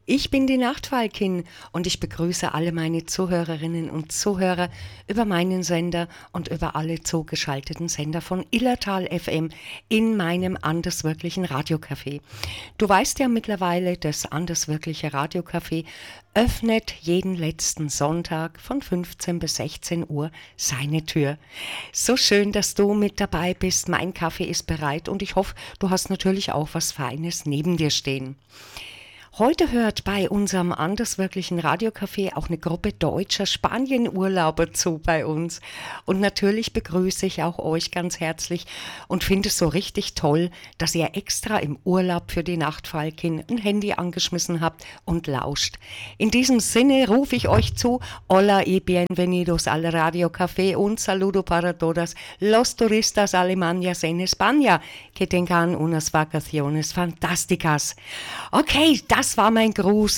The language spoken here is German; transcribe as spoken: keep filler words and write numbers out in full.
Ich bin die Nachtfalkin und ich begrüße alle meine Zuhörerinnen und Zuhörer über meinen Sender und über alle zugeschalteten Sender von Illertal F M in meinem Anderswirklichen Radiocafé. Du weißt ja mittlerweile, das Anderswirkliche Radiocafé öffnet jeden letzten Sonntag von fünfzehn bis sechzehn Uhr seine Tür. So schön, dass du mit dabei bist. Mein Kaffee ist bereit und ich hoffe, du hast natürlich auch was Feines neben dir stehen. Heute hört bei unserem Anderswirklichen Radiocafé auch eine Gruppe deutscher Spanienurlauber zu bei uns. Und natürlich begrüße ich auch euch ganz herzlich und finde es so richtig toll, dass ihr extra im Urlaub für die Nachtfalkin ein Handy angeschmissen habt und lauscht. In diesem Sinne rufe ich euch zu: Hola y bienvenidos al Radio Café, un saludo para todas los turistas alemanes en España, que tengan unas vacaciones fantásticas. Okay, das war mein Gruß